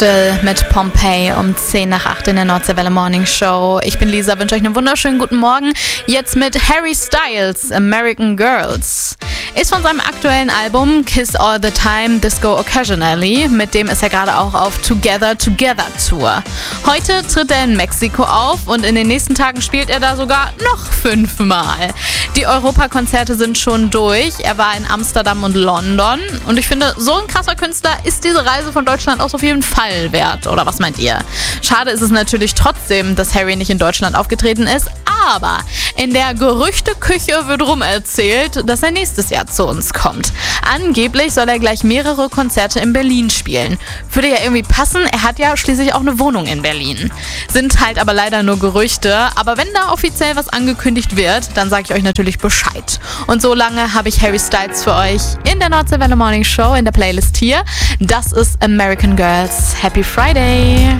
Still mit Pompeii um 10 nach 8 in der Nordseewelle Morning Show. Ich bin Lisa, wünsche euch einen wunderschönen guten Morgen. Jetzt mit Harry Styles, American Girls. Ist von seinem aktuellen Album Kiss All the Time, Disco Occasionally. Mit dem ist er gerade auch auf Together Together Tour. Heute tritt er in Mexiko auf und in den nächsten Tagen spielt er da sogar noch 5-mal. Die Europakonzerte sind schon durch. Er war in Amsterdam und London. Und ich finde, so ein krasser Künstler ist diese Reise von Deutschland auch auf jeden Fall wert. Oder was meint ihr? Schade ist es natürlich trotzdem, dass Harry nicht in Deutschland aufgetreten ist. Aber in der Gerüchteküche wird rumerzählt, dass er nächstes Jahr zu uns kommt. Angeblich soll er gleich mehrere Konzerte in Berlin spielen. Würde ja irgendwie passen, er hat ja schließlich auch eine Wohnung in Berlin. Sind halt aber leider nur Gerüchte. Aber wenn da offiziell was angekündigt wird, dann sage ich euch natürlich Bescheid. Und so lange habe ich Harry Styles für euch in der Nordseewelle Morning Show in der Playlist hier. Das ist American Girls. Happy Friday!